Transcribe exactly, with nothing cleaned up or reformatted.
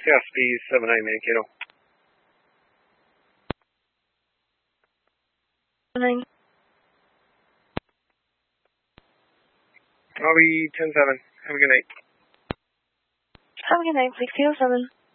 Yeah, speed seven nine Mankato. Nine. I'll be ten seven. Have a good night. Have a good night, six zero seven.